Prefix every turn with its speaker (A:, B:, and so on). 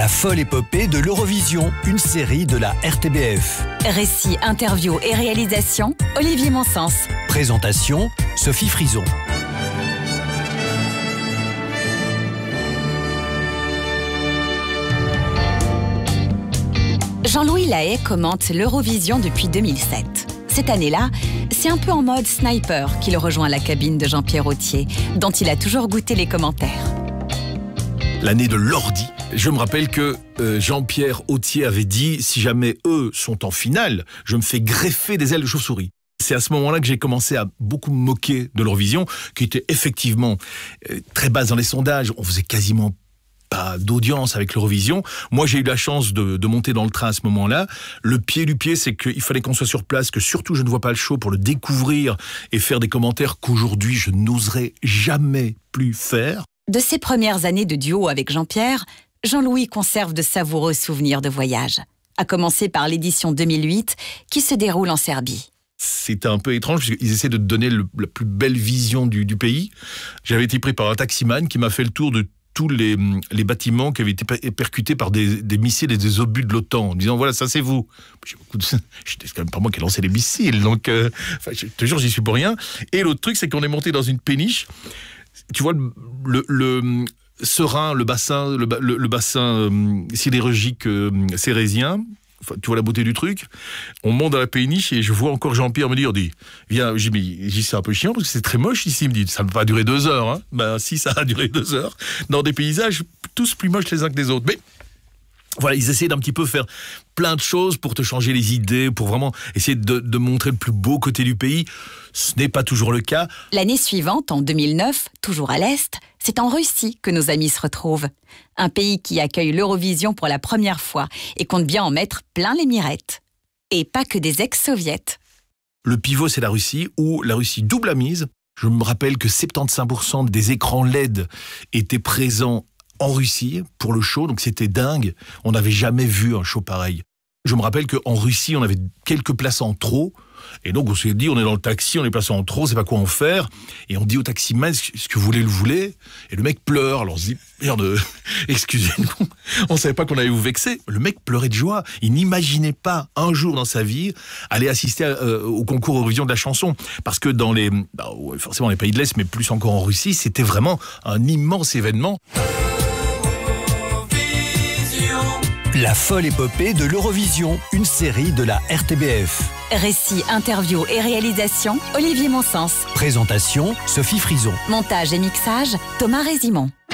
A: La folle épopée de l'Eurovision, une série de la RTBF.
B: Récit, interview et réalisation, Olivier Monsens.
A: Présentation, Sophie Frison.
B: Jean-Louis Lahaye commente l'Eurovision depuis 2007. Cette année-là, c'est un peu en mode sniper qu'il rejoint la cabine de Jean-Pierre Authier, dont il a toujours goûté les commentaires.
C: L'année de l'ordi. Je me rappelle que Jean-Pierre Authier avait dit « Si jamais eux sont en finale, je me fais greffer des ailes de chauve-souris ». C'est à ce moment-là que j'ai commencé à beaucoup me moquer de l'Eurovision, qui était effectivement très basse dans les sondages. On faisait quasiment pas d'audience avec l'Eurovision. Moi, j'ai eu la chance de monter dans le train à ce moment-là. Le pied du pied, c'est qu'il fallait qu'on soit sur place, que surtout je ne vois pas le show pour le découvrir et faire des commentaires qu'aujourd'hui je n'oserais jamais plus faire.
B: De ses premières années de duo avec Jean-Pierre, Jean-Louis conserve de savoureux souvenirs de voyage, à commencer par l'édition 2008 qui se déroule en Serbie.
C: C'était un peu étrange parce qu'ils essaient de te donner la plus belle vision du pays. J'avais été pris par un taximan qui m'a fait le tour de tous les bâtiments qui avaient été percutés par des missiles et des obus de l'OTAN, en disant voilà, ça c'est vous. C'était quand même pas moi qui ai lancé les missiles, donc je te jure, j'y suis pour rien. Et l'autre truc, c'est qu'on est monté dans une péniche. Tu vois le Serein, le bassin sidérurgique cérésien. Enfin, tu vois la beauté du truc. On monte dans la péniche et je vois encore Jean-Pierre me dire viens, c'est un peu chiant parce que c'est très moche ici. Il me dit ça ne va pas durer 2 heures. Hein. Ben si, ça a duré 2 heures dans des paysages tous plus moches les uns que les autres. Mais voilà, ils essaient d'un petit peu faire plein de choses pour te changer les idées, pour vraiment essayer de montrer le plus beau côté du pays. Ce n'est pas toujours le cas.
B: L'année suivante, en 2009, toujours à l'Est, c'est en Russie que nos amis se retrouvent. Un pays qui accueille l'Eurovision pour la première fois et compte bien en mettre plein les mirettes. Et pas que des ex-soviets.
C: Le pivot, c'est la Russie, où la Russie double la mise. Je me rappelle que 75% des écrans LED étaient présents en Russie pour le show, donc c'était dingue. On n'avait jamais vu un show pareil. Je me rappelle qu'en Russie, on avait quelques places en trop, et donc on s'est dit, on est dans le taxi, on est placé en trop, on sait pas quoi en faire, et on dit au taximan, est-ce que vous voulez le voulez? Et le mec pleure, alors on se dit, merde, excusez-nous, on savait pas qu'on allait vous vexer. Le mec pleurait de joie, il n'imaginait pas un jour dans sa vie aller assister au concours Eurovision de la chanson, parce que dans forcément les pays de l'Est, mais plus encore en Russie, c'était vraiment un immense événement.
A: La folle épopée de l'Eurovision, une série de la RTBF.
B: Récit, interview et réalisation, Olivier Monsens.
A: Présentation, Sophie Frison.
B: Montage et mixage, Thomas Résimon.